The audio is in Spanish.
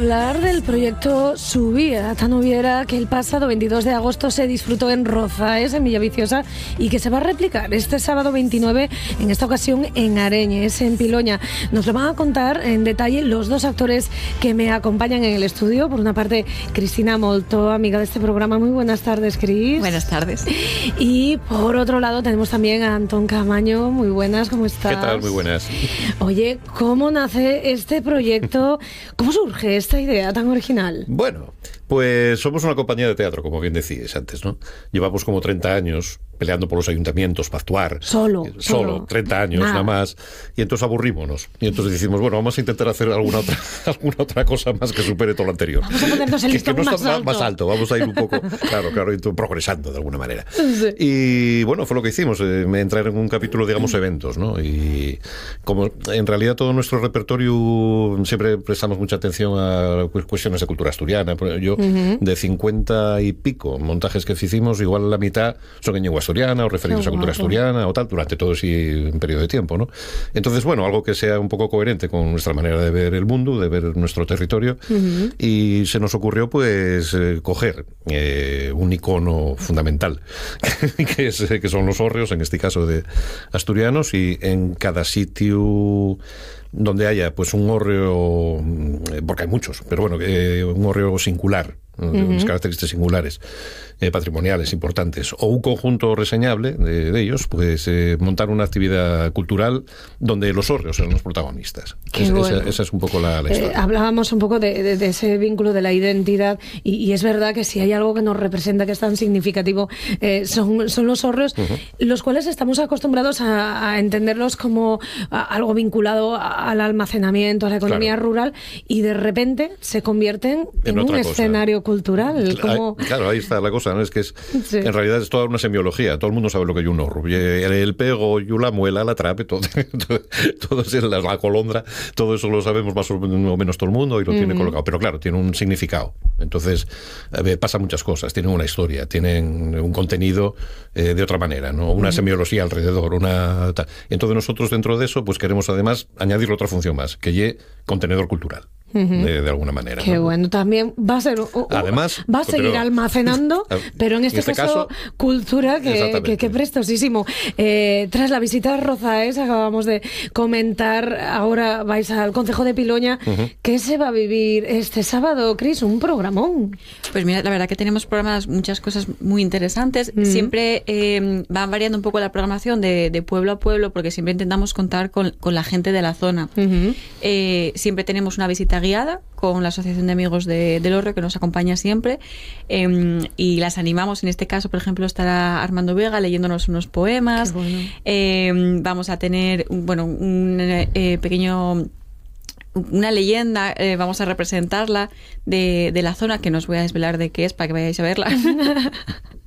hablar del proyecto Subía, tan hubiera que el pasado 22 de agosto se disfrutó en Rozaes, en Villaviciosa, y que se va a replicar este sábado 29, en esta ocasión en Areñes, en Piloña. Nos lo van a contar en detalle los dos actores que me acompañan en el estudio. Por una parte, Cristina Molto, amiga de este programa. Muy buenas tardes, Cris. Buenas tardes. Y por otro lado tenemos también a Antón Camaño. Muy buenas, ¿cómo estás? ¿Qué tal? Muy buenas. Oye, ¿cómo nace este proyecto? ¿Cómo surge esta idea tan original? Bueno, pues somos una compañía de teatro, como bien decías antes, ¿no? Llevamos como 30 años peleando por los ayuntamientos para actuar. Solo. 30 años nada más. Y entonces aburrímonos. Y entonces decimos, bueno, vamos a intentar hacer alguna otra cosa más que supere todo lo anterior. Vamos a ponernos el listón que no más está alto. Más alto. Vamos a ir un poco, claro, progresando de alguna manera. Sí. Y bueno, fue lo que hicimos. Entrar en un capítulo, digamos, eventos, ¿no? Y como en realidad todo nuestro repertorio siempre prestamos mucha atención a cuestiones de cultura asturiana. Yo, de 50 y pico montajes que hicimos, igual la mitad son en lengua asturiana o referidos a cultura asturiana o tal, durante todo ese periodo de tiempo, ¿no? Entonces, bueno, algo que sea un poco coherente con nuestra manera de ver el mundo, de ver nuestro territorio, y se nos ocurrió, pues, coger un icono fundamental, que son los hórreos, en este caso de asturianos, y en cada sitio donde haya pues un hórreo, porque hay muchos, pero bueno, un hórreo singular, unas características singulares, patrimoniales importantes, o un conjunto reseñable de ellos, pues montar una actividad cultural donde los hórreos sean los protagonistas. Esa es un poco la historia. Hablábamos un poco de ese vínculo de la identidad, y es verdad que si hay algo que nos representa, que es tan significativo, son los hórreos, los cuales estamos acostumbrados a entenderlos como algo vinculado al almacenamiento, a la economía rural, y de repente se convierten en un escenario cultural. Claro, ahí está la cosa, ¿no? Es que en realidad es toda una semiología. Todo el mundo sabe lo que es un horro. El pego, la muela, la trape, todo es la colondra, todo eso lo sabemos más o menos todo el mundo y lo tiene colocado. Pero claro, tiene un significado. Entonces, pasan muchas cosas. Tienen una historia, tienen un contenido de otra manera, ¿no? Una semiología alrededor, Entonces nosotros dentro de eso, pues queremos además añadirle otra función más, que contenedor cultural. De alguna manera. Qué bueno, también va a ser además, va a seguir almacenando, pero en este caso cultura que prestosísimo. Tras la visita a Rozaes, acabamos de comentar, ahora vais al Concejo de Piloña. ¿Qué se va a vivir este sábado, Cris? Un programón. Pues mira, la verdad que tenemos programadas muchas cosas muy interesantes. Siempre va variando un poco la programación de pueblo a pueblo, porque siempre intentamos contar con la gente de la zona. Siempre tenemos una visita guiada con la Asociación de Amigos del Hórreo, que nos acompaña siempre, y las animamos. En este caso, por ejemplo, estará Armando Vega leyéndonos unos poemas. Bueno. Vamos a tener un pequeño... una leyenda, vamos a representarla de la zona, que no os voy a desvelar de qué es para que vayáis a verla.